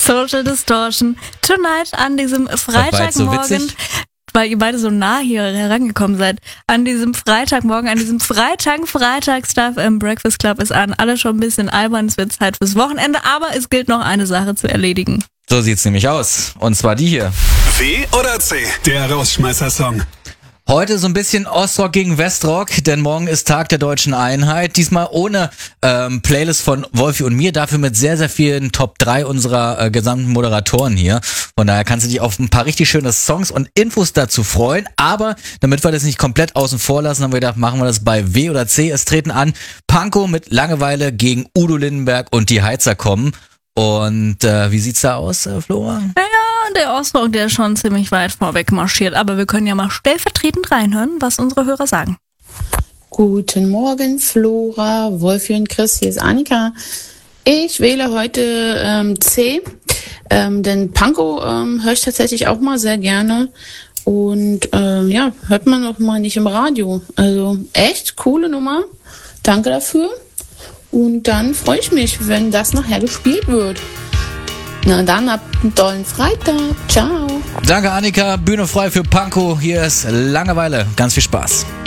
Social Distortion Tonight an diesem Freitagmorgen, weil ihr beide so nah hier herangekommen seid. An diesem Freitagmorgen, an diesem Freitagstuff im Breakfast Club ist an. Alle schon ein bisschen albern, es wird Zeit fürs Wochenende, aber es gilt noch eine Sache zu erledigen. So sieht's nämlich aus. Und zwar die hier. W oder C? Der Rausschmeißer-Song. Heute so ein bisschen Ostrock gegen Westrock, denn morgen ist Tag der Deutschen Einheit. Diesmal ohne Playlist von Wolfi und mir, dafür mit sehr, sehr vielen Top 3 unserer gesamten Moderatoren hier. Von daher kannst du dich auf ein paar richtig schöne Songs und Infos dazu freuen. Aber damit wir das nicht komplett außen vor lassen, haben wir gedacht, machen wir das bei W oder C. Es treten an Pankow mit Langeweile gegen Udo Lindenberg und die Heizer kommen. Und wie sieht's da aus, Flora? Ja, der Ostrock, der ist schon ziemlich weit vorweg marschiert. Aber wir können ja mal stellvertretend reinhören, was unsere Hörer sagen. Guten Morgen, Flora, Wolfi und Chris, hier ist Annika. Ich wähle heute C, denn Pankow höre ich tatsächlich auch mal sehr gerne. Und hört man auch mal nicht im Radio. Also echt coole Nummer. Danke dafür. Und dann freue ich mich, wenn das nachher gespielt wird. Na dann, habt einen tollen Freitag. Ciao. Danke, Annika. Bühne frei für Pankow. Hier ist Langeweile. Ganz viel Spaß.